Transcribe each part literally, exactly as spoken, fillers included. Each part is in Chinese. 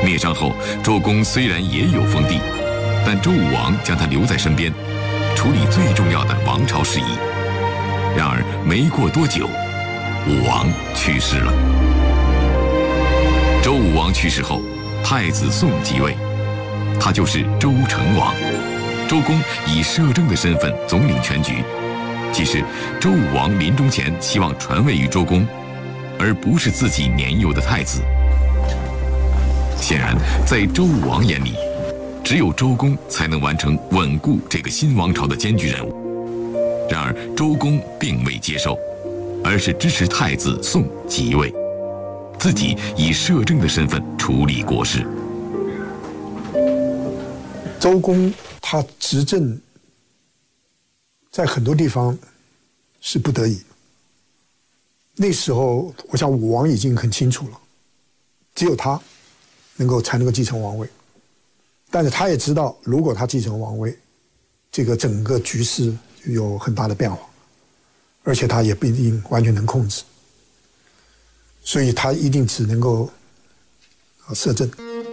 灭商后，周公虽然也有封地，但周武王将他留在身边，处理最重要的王朝事宜。然而没过多久，武王去世了。周武王去世后，太子宋即位，他就是周成王。周公以摄政的身份总领全局。其实，周武王临终前希望传位于周公，而不是自己年幼的太子。显然，在周武王眼里，只有周公才能完成稳固这个新王朝的艰巨任务。然而，周公并未接受，而是支持太子宋即位，自己以摄政的身份处理国事。 周公他执政在很多地方是不得已。那时候，我想武王已经很清楚了，只有他能够才能够继承王位。但是他也知道，如果他继承王位，这个整个局势有很大的变化，而且他也不一定完全能控制，所以他一定只能够摄政。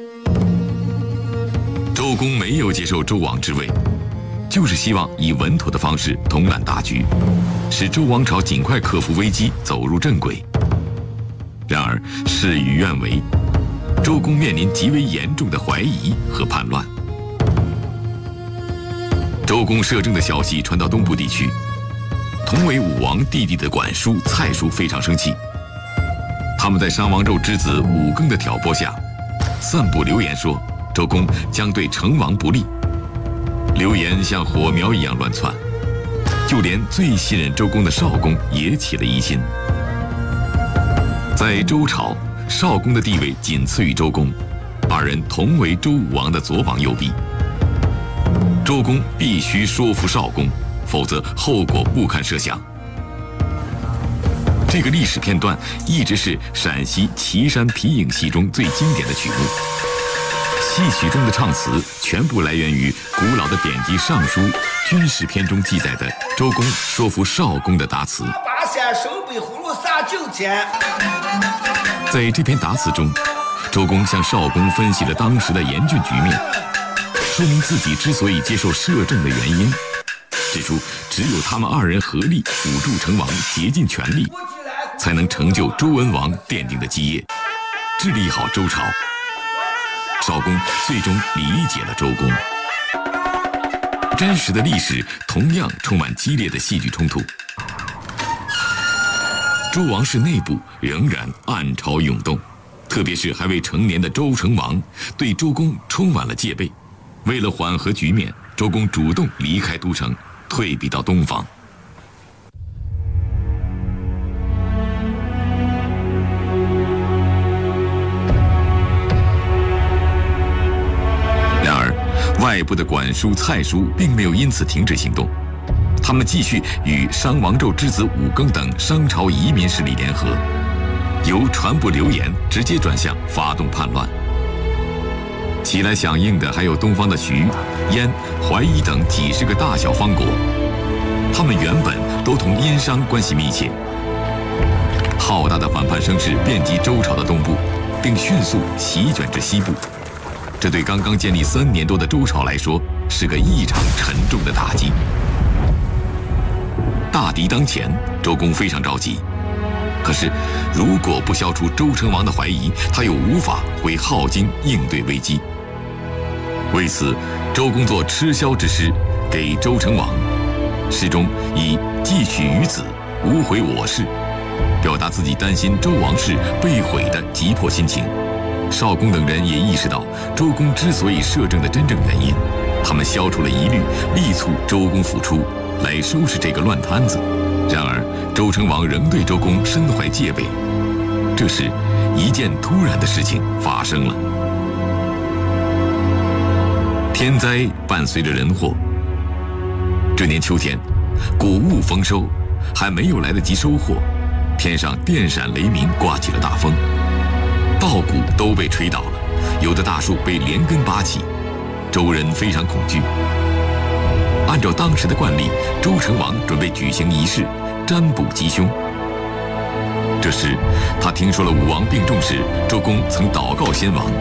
周公没有接受周王之位，就是希望以稳妥的方式统揽大局，使周王朝尽快克服危机，走入正轨。然而事与愿违，周公面临极为严重的怀疑和叛乱。周公摄政的消息传到东部地区，同为武王弟弟的管叔、蔡叔非常生气。他们在商王纣之子武庚的挑拨下，散布流言说周公将对成王不利。流言像火苗一样乱窜，就连最信任周公的少公也起了疑心。在周朝，少公的地位仅次于周公，二人同为周武王的左膀右臂。周公必须说服少公，否则后果不堪设想。这个历史片段一直是陕西岐山皮影戏中最经典的曲目。戏曲中的唱词全部来源于古老的典籍《尚书》军事篇中记载的周公说服少公的答词。 八仙手背葫芦撒酒钱。 在这篇答词中，周公向少公分析了当时的严峻局面，说明自己之所以接受摄政的原因，指出只有他们二人合力辅助成王，竭尽全力，才能成就周文王奠定的基业，治理好周朝。少公最终理解了周公。真实的历史同样充满激烈的戏剧冲突。周王室内部仍然暗潮涌动，特别是还未成年的周成王对周公充满了戒备。为了缓和局面，周公主动离开都城，退避到东方。外部的管叔、蔡叔并没有因此停止行动，他们继续与商王纣之子武庚等商朝移民势力联合，由传播流言直接转向发动叛乱。起来响应的还有东方的徐、燕、淮夷等几十个大小方国，他们原本都同殷商关系密切。浩大的反叛声势遍及周朝的东部，并迅速席卷至西部。这对刚刚建立三年多的周朝来说，是个异常沉重的打击。大敌当前，周公非常着急。可是，如果不消除周成王的怀疑，他又无法回镐京应对危机。为此，周公作吃萧之诗给周成王，诗中以既取于子，无悔我事，表达自己担心周王室被毁的急迫心情。少公等人也意识到周公之所以摄政的真正原因，他们消除了疑虑，力促周公复出，来收拾这个乱摊子。然而，周成王仍对周公深怀戒备。这时，一件突然的事情发生了。天灾伴随着人祸。这年秋天，谷物丰收，还没有来得及收获，天上电闪雷鸣，刮起了大风。稻谷都被吹倒了，有的大树被连根拔起，周人非常恐惧。按照当时的惯例，周成王准备举行仪式，占卜吉凶。这时，他听说了武王病重时，周公曾祷告先王，